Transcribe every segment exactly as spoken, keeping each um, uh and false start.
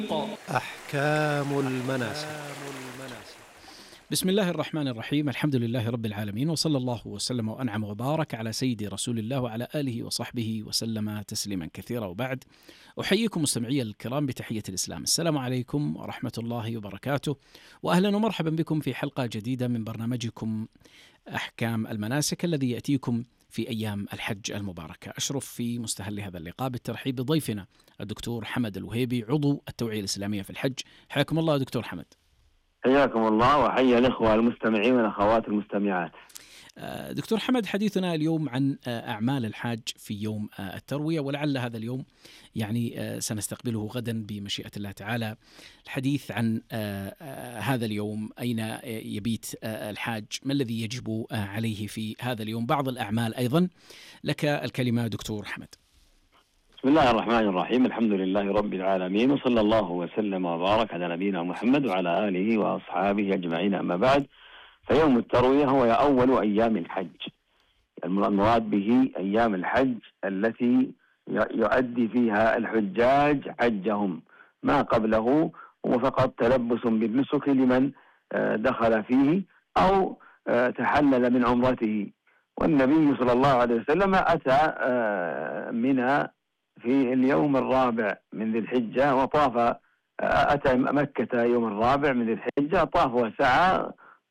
أحكام المناسك. بسم الله الرحمن الرحيم. الحمد لله رب العالمين، وصلى الله وسلم وأنعم وبارك على سيدي رسول الله وعلى آله وصحبه وسلم تسليما كثيرا، وبعد. أحييكم مستمعي الكرام بتحية الإسلام، السلام عليكم ورحمة الله وبركاته، وأهلا ومرحبا بكم في حلقة جديدة من برنامجكم أحكام المناسك الذي يأتيكم في أيام الحج المباركة. أشرف في مستهل هذا اللقاء بالترحيب بضيفنا الدكتور حمد الوهيبي، عضو التوعية الإسلامية في الحج. حياكم الله دكتور حمد. حياكم الله وحيا الإخوة المستمعين والأخوات المستمعات. دكتور حمد، حديثنا اليوم عن أعمال الحاج في يوم التروية، ولعل هذا اليوم يعني سنستقبله غدا بمشيئة الله تعالى. الحديث عن هذا اليوم، أين يبيت الحاج، ما الذي يجب عليه في هذا اليوم، بعض الأعمال أيضا. لك الكلمة دكتور حمد. بسم الله الرحمن الرحيم، الحمد لله رب العالمين، وصلى الله وسلم وبارك على نبينا محمد وعلى آله وأصحابه أجمعين. أما بعد، فيوم التروية هو أول أيام الحج. المراد به أيام الحج التي يؤدي فيها الحجاج حجهم. ما قبله هو فقط تلبس بالنسك لمن دخل فيه أو تحلل من عمرته. والنبي صلى الله عليه وسلم أتى منى في اليوم الرابع من ذي الحجة وطاف، أتى مكة يوم الرابع من ذي الحجة، طاف وسعى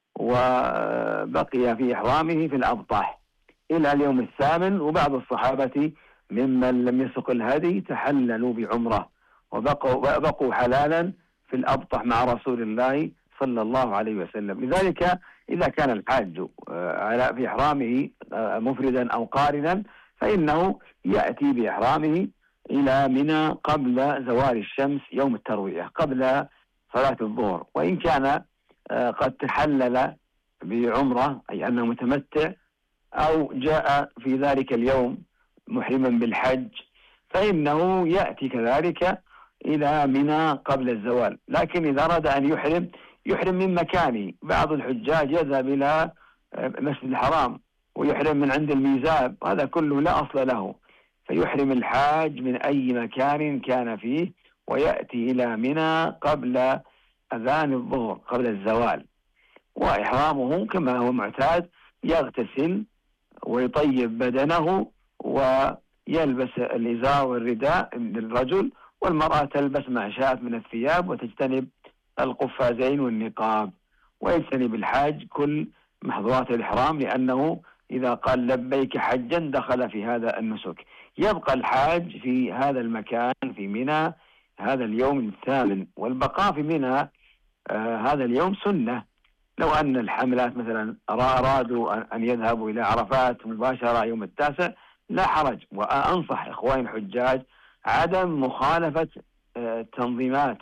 وبقي في إحرامه في الأبطح إلى اليوم الثامن. وبعض الصحابة ممن لم يسق الهدي تحللوا بعمرة وبقوا بقوا حلالا في الأبطح مع رسول الله صلى الله عليه وسلم. لذلك إذا كان الحاج على في إحرامه مفردا أو قارنا، فإنه يأتي بإحرامه إلى منى قبل زوال الشمس يوم التروية، قبل صلاة الظهر. وإن كان قد تحلل بعمرة، أي أنه متمتع، أو جاء في ذلك اليوم محرما بالحج، فإنه يأتي كذلك إلى منى قبل الزوال. لكن إذا أراد أن يحرم يحرم من مكانه. بعض الحجاج يذهب إلى مسجد الحرام ويحرم من عند الميزاب، هذا كله لا أصل له. فيحرم الحاج من أي مكان كان فيه ويأتي إلى منى قبل أذان الظهر، قبل الزوال. وإحرامه كما هو معتاد، يغتسل ويطيب بدنه ويلبس الإزار والرداء للرجل، والمرأة تلبس ما شاءت من الثياب وتجتنب القفازين والنقاب. ويجتنب الحاج كل محظورات الإحرام، لأنه إذا قال لبيك حجا دخل في هذا النسك. يبقى الحاج في هذا المكان في منى هذا اليوم الثامن. والبقاء في منى آه هذا اليوم سنة. لو أن الحملات مثلا أرادوا أن يذهبوا إلى عرفات مباشرة يوم التاسع لا حرج. وأنصح إخواني الحجاج عدم مخالفة التنظيمات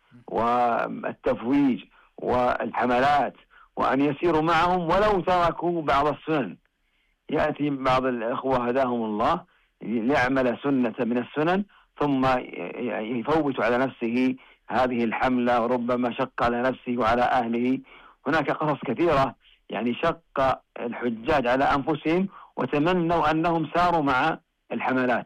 والتفويج والحملات، وأن يسيروا معهم ولو تركوا بعض السنن. يأتي بعض الإخوة هداهم الله ليعمل سنة من السنن ثم يفوت على نفسه هذه الحملة، وربما شق على نفسه وعلى أهله. هناك قصص كثيرة يعني شق الحجاج على أنفسهم وتمنوا أنهم ساروا مع الحملات.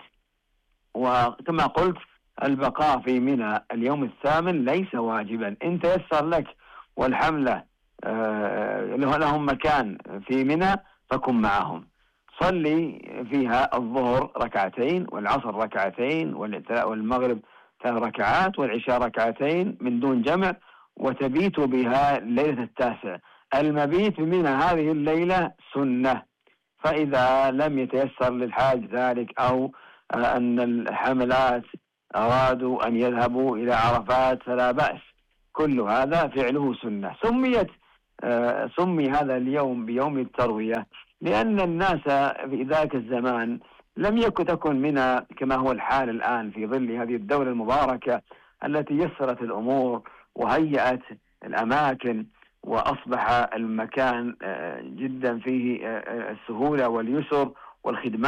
وكما قلت، البقاء في منى اليوم الثامن ليس واجبا. إن تيسر لك والحملة آه لهم مكان في منى فكن معهم. صلي فيها الظهر ركعتين والعصر ركعتين والمغرب ثلاث ركعات والعشاء ركعتين من دون جمع، وتبيت بها ليلة التاسع. المبيت من هذه الليلة سنة. فإذا لم يتيسر للحاج ذلك، أو أن الحملات أرادوا أن يذهبوا إلى عرفات، فلا بأس، كل هذا فعله سنة. سميت آه سمي هذا اليوم بيوم التروية لأن الناس في ذاك الزمان لم يكن تكن منها كما هو الحال الآن في ظل هذه الدولة المباركة التي يسرت الأمور وهيأت الأماكن، وأصبح المكان جدا فيه السهولة واليسر والخدمات